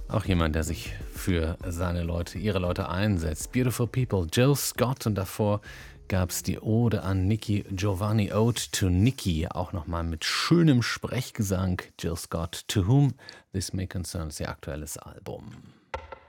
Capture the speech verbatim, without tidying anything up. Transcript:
Auch jemand, der sich für seine Leute, ihre Leute einsetzt. Beautiful People, Jill Scott, und davor gab's die Ode an Nikki Giovanni, Ode to Nikki, auch nochmal mit schönem Sprechgesang. Jill Scott, To Whom This May Concern, ist ihr aktuelles Album.